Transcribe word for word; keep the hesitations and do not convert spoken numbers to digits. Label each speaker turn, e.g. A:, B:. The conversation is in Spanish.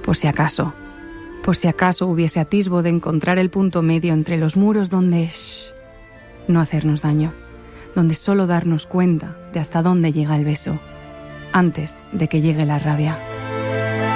A: Por si acaso, por si acaso hubiese atisbo de encontrar el punto medio entre los muros donde shh, no hacernos daño, donde solo darnos cuenta de hasta dónde llega el beso, antes de que llegue la rabia.